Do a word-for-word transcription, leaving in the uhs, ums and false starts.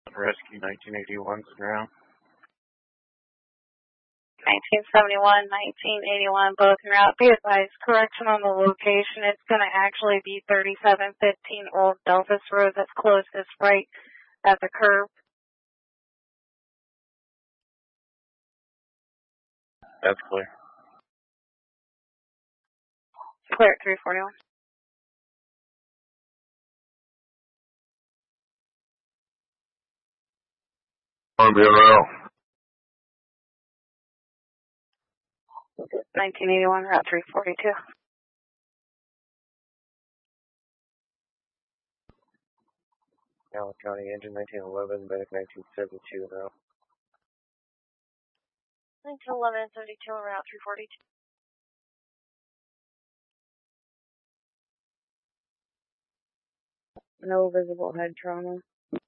Rescue nineteen eighty-one's ground. nineteen seventy-one, nineteen eighty-one, both en route. Be advised, correction on the location. It's going to actually be thirty-seven fifteen Old Delphus Road. That's closest right at the curb. That's clear. Clear at three forty-one. On the route. nineteen eighty-one, route three forty-two. Allen County engine nineteen eleven, medic nineteen seventy-two now. nineteen eleven and seventy-two on route three forty-two. No visible head trauma.